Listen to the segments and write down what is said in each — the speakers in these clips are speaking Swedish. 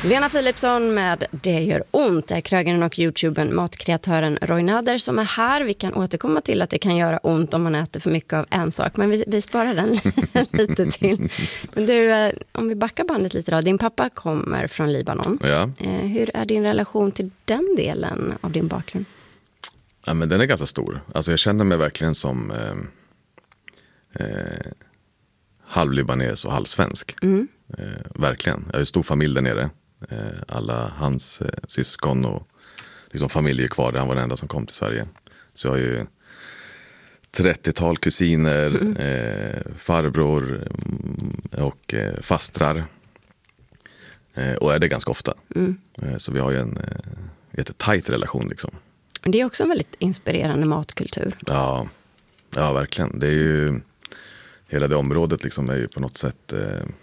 Lena Philipsson med Det gör ont. Det är krögaren och YouTubern matkreatören Roy Nader som är här. Vi kan återkomma till att det kan göra ont om man äter för mycket av en sak. Men vi sparar den lite till. Men du, om vi backar bandet lite då. Din pappa kommer från Libanon. Ja. Hur är din relation till den delen av din bakgrund? Ja, men den är ganska stor. Alltså jag känner mig verkligen som halvlibanes och halvsvensk. Verkligen. Jag har ju stor familj där nere. Alla hans syskon och liksom familj är kvar. Han var den enda som kom till Sverige. Så jag har ju 30-tal kusiner, farbror och fastrar. Och är det ganska ofta. Så vi har ju en jättetajt relation liksom. Det är också en väldigt inspirerande matkultur. Ja, verkligen. Det är ju, hela det området liksom är ju på något sätt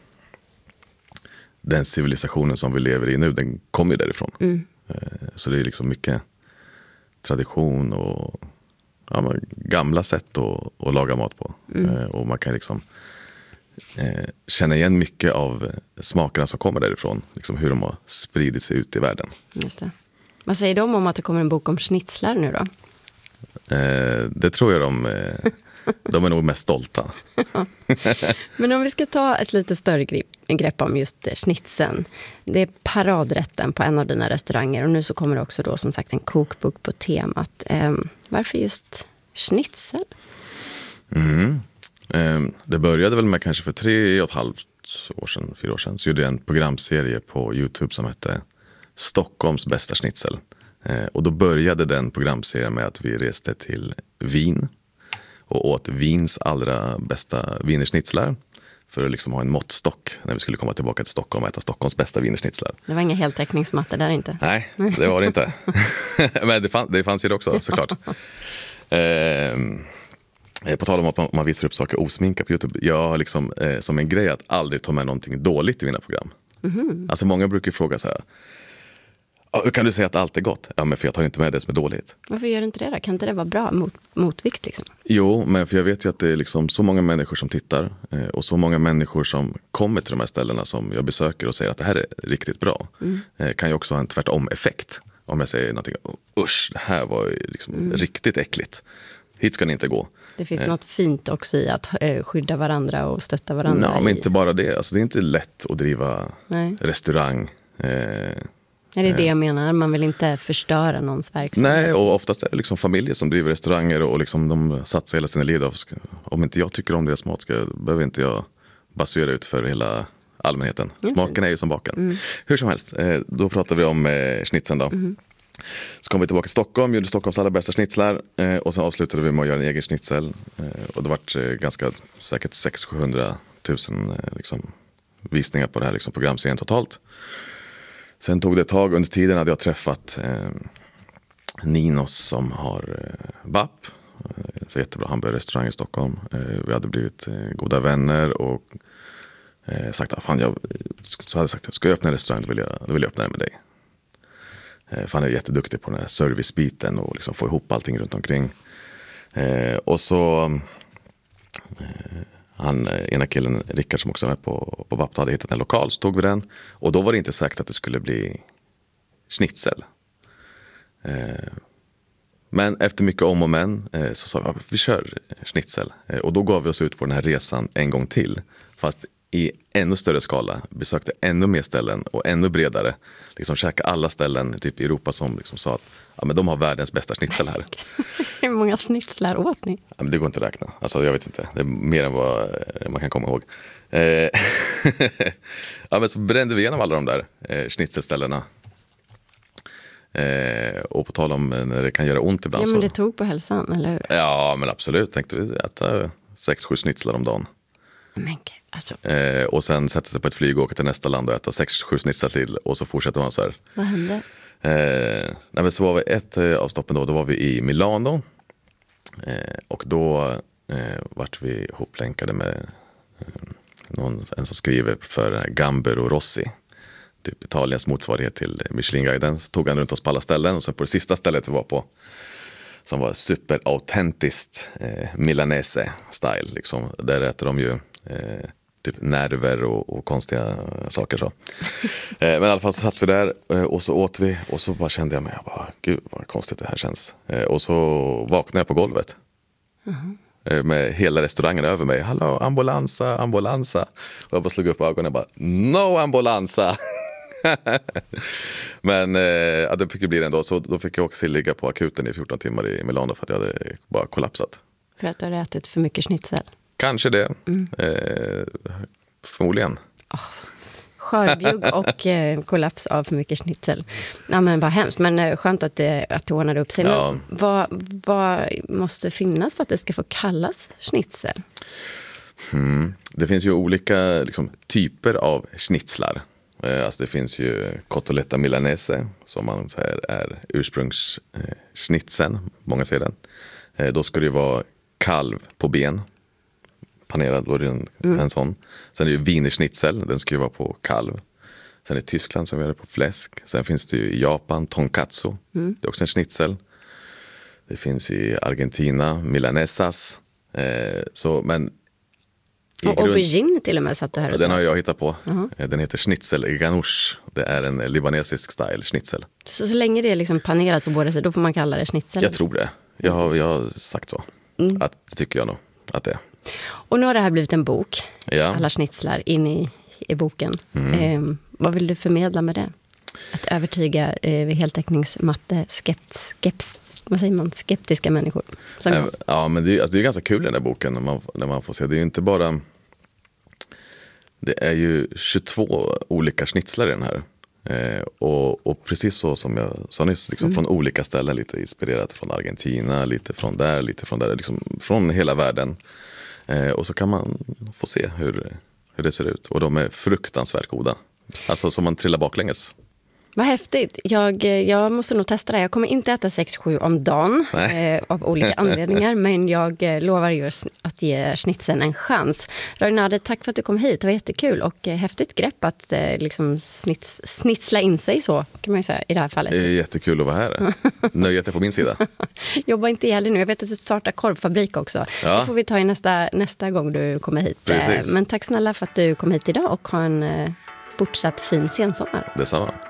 den civilisationen som vi lever i nu, den kommer ju därifrån. Så det är liksom mycket tradition och gamla sätt att laga mat på. Och man kan liksom känna igen mycket av smakerna som kommer därifrån. Liksom hur de har spridit sig ut i världen. Just det. Vad säger de om att det kommer en bok om schnitzlar nu då? Det tror jag de är nog mest stolta. Men om vi ska ta ett lite större grepp om just schnitzeln. Det är paradrätten på en av dina restauranger och nu så kommer det också då som sagt en kokbok på temat. Varför just schnitzel? Det började väl med kanske för 3,5 år sedan, 4 år sedan. Så gjorde jag en programserie på YouTube som hette Stockholms bästa schnitzel. Och då började den programserien med att vi reste till Wien och åt Wiens allra bästa wienerschnitzlar för att liksom ha en måttstock när vi skulle komma tillbaka till Stockholm och äta Stockholms bästa wienerschnitzlar. Det var inga heltäckningsmattor där inte. Nej, det var det inte. Men det fanns ju det också, såklart. På tal om att man visar upp saker osminkat på YouTube. Jag har liksom som en grej att aldrig ta med någonting dåligt i mina program. Alltså många brukar fråga så här: hur kan du säga att allt är gott? Ja, men för jag tar ju inte med det som är dåligt. Varför gör du inte det då? Kan inte det vara bra motvikt liksom? Jo, men för jag vet ju att det är liksom så många människor som tittar och så många människor som kommer till de här ställena som jag besöker och säger att det här är riktigt bra. Kan ju också ha en tvärtom-effekt. Om jag säger någonting, usch, det här var ju liksom riktigt äckligt. Hit ska ni inte gå. Det finns något fint också i att skydda varandra och stötta varandra. Ja, men inte bara det. Alltså, det är inte lätt att driva restaurang. Är det det jag menar? Man vill inte förstöra någons verksamhet. Nej, och oftast är det liksom familjer som driver restauranger och liksom de satsar hela sina liv. Om inte jag tycker om deras mat behöver inte jag basera ut för hela allmänheten. Smaken är ju som baken. Hur som helst, då pratar vi om schnitzeln då. Så kom vi tillbaka till Stockholm, gjorde Stockholms allra bästa schnitzlar och sen avslutade vi med att göra en egen schnitzel. Och det var ganska säkert 600 000-700 000 liksom, visningar på det här liksom, programserien totalt. Sen tog det ett tag, under tiden hade jag träffat Ninos som har BAP. Så jättebra hamburgerrestaurang i Stockholm. Vi hade blivit goda vänner och sagt att så hade jag sagt, ska jag öppna en restaurang då vill jag öppna den med dig. För han är jätteduktig på den här servicebiten och liksom få ihop allting runt omkring. Och så ena killen, Rickard, som också är med på BAP, hade hittat en lokal, så tog vi den. Och då var det inte sagt att det skulle bli schnitzel. Men efter mycket om och men så sa vi kör schnitzel. Och då gav vi oss ut på den här resan en gång till. Fast i ännu större skala. Besökte ännu mer ställen och ännu bredare. Liksom käka alla ställen typ i Europa som liksom sa att men de har världens bästa schnitzel här. Hur många schnitzlar åt ni? Ja, men det går inte att räkna. Alltså, jag vet inte. Det är mer än vad man kan komma ihåg. Men så brände vi igenom alla de där schnitzelställena. Och på tal om när det kan göra ont ibland. Ja, men det tog på hälsan, eller hur? Ja, men absolut. Tänkte vi äta 6-7 schnitzlar om dagen. Men alltså. Och sen sätta sig på ett flyg och åka till nästa land och äta 6-7 schnitzlar till. Och så fortsätter man så här. Vad hände? Så var vi ett av stoppen då var vi i Milano. Och då vart vi ihoplänkade med en som skriver för Gambero Rossi. Typ Italiens motsvarighet till Michelin-guiden. Så tog han runt oss på alla ställen. Och sen på det sista stället vi var på, som var superautentiskt milanese style liksom. Där äter de ju typ nerver och konstiga saker så. Men i alla fall så satt vi där och så åt vi och så bara kände jag mig, gud vad konstigt det här känns. Och så vaknade jag på golvet. Med hela restaurangen över mig. Hallå, ambulansa, ambulansa. Och jag bara slog upp ögonen och bara, no ambulansa. Men det fick ju bli det ändå. Så då fick jag också ligga på akuten i 14 timmar i Milano för att jag hade bara kollapsat. För att du hade ätit för mycket schnitzel? Kanske det. Förmodligen. Skörbjugg och kollaps av för mycket schnitzel. Ja, men vad hemskt. Men skönt att det ordnade upp sig. Ja. Men vad måste finnas för att det ska få kallas schnitzel? Det finns ju olika liksom, typer av schnitzlar. Alltså det finns ju cotoletta milanese som man säger är ursprungsschnitzeln. Många säger den. Då ska det ju vara kalv på ben. Panerad, då är det en sån. Sen är det ju wienerschnitzel, den ska ju vara på kalv. Sen är det Tyskland som gör det på fläsk. Sen finns det ju i Japan tonkatsu. Det är också en schnitzel. Det finns i Argentina milanesas. Men och aubergine till och med satt du här och den har jag hittat på. Den heter schnitzel ganoush. Det är en libanesisk style schnitzel. Så länge det är liksom panerat på båda sidor, då får man kalla det schnitzel? Jag tror det. Jag har sagt så. Att det tycker jag nog att det är. Och nu har det här blivit en bok. Ja. Alla schnitzlar in i boken. Vad vill du förmedla med det? Att övertyga heltäckningsmatte skeptiska människor. Ja, men det är ganska kul den där boken när man får se. Det är ju inte bara... Det är ju 22 olika schnitzlar i den här. Och precis så som jag sa nyss, liksom från olika ställen, lite inspirerat från Argentina, lite från där, liksom från hela världen. Och så kan man få se hur det ser ut. Och de är fruktansvärt goda. Alltså som man trillar baklänges. Vad häftigt. Jag måste nog testa det. Jag kommer inte äta 6-7 om dagen av olika anledningar. Men jag lovar just att ge schnitzeln en chans. Roinade, tack för att du kom hit. Det var jättekul och häftigt grepp att liksom snitsla in sig så, kan man ju säga i det här fallet. Det är jättekul att vara här. Nöjet är på min sida. Jobba inte ihjäl nu. Jag vet att du startar korvfabrik också. Det får vi ta i nästa gång du kommer hit. Precis. Men tack snälla för att du kom hit idag och ha en fortsatt fin sensommar. Detsamma.